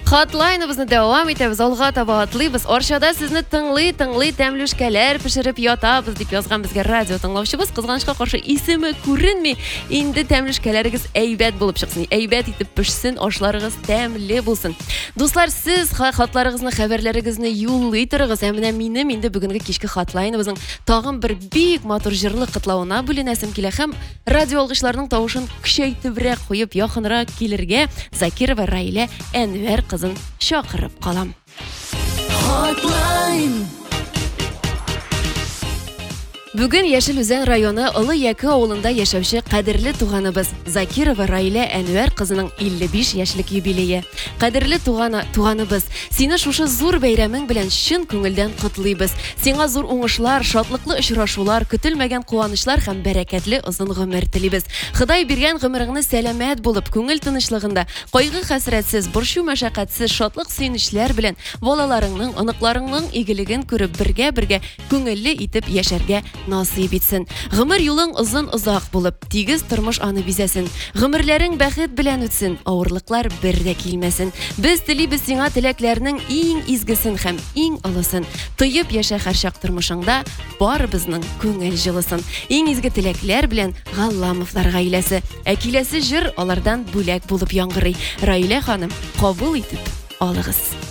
Хатлайныбызны дәвам итәбез, алга таба атлыйбыз. Арчада сезне тыңлый тәмлүшкәләр пешереп ятабыз дип язган безгә радио тыңлаучыбыз. Кызганычка каршы исеме күренми. Инде тәмлүшкәләрегез әйбәт булып чыксын. Әйбәт итеп пешсен, ашларыгыз тәмле булсын. Дуслар, сез хатларыгызны, хәбәрләрегезне юллый торыгыз. Менә минем инде бүгенге кичке хатлайныбызның тагын бер бик матур җырлы кытлауына бүленәсем килә һәм радио алгычларының тавышын көчәйтебрәк куеп якынрак килергә Закирова Раилә Әнвәр кызын чакырып калам. Hotline. Бүген Яшел Үзән районы Олы Яки авылында яшәүче кадерле туганыбыз Закирова Раилә Әнвәр кызының 55 яшьлек юбилее. Кадерле туганыбыз, сине шушы зур бәйрәмең белән чын күңелдән котлыйбыз. Сиңа зур уңышлар, шатлыклы очрашулар, көтелмәгән куанычлар һәм бәрәкәтле озын гомер телибез. Ходай биргән гомереңне сәламәт булып, күңел тынычлыгында, кайгы-хәсрәтсез, борчу-мәшәкатьсез, шатлык сөенечләр белән балаларыңның, оныкларыңның игелеген күреп бергә күңелле итеп яшәргә насыйп итсен. Гомер юлың озын-озак булып, тигез тормыш аны бизәсен. Гомерләрең бәхет белән үтсен, авырлыклар бер дә килмәсен. Без телибез сиңа теләкләрнең иң изгесен һәм иң олысын. Тоеп яшә һәрчак тормышыңда, барыбызның күңел җылысын. Иң изге теләкләр белән Галламовлар гаиләсе. Киләсе җыр алардан бүләк булып яңгырый. Раилә ханым, кабул итеп алыгыз.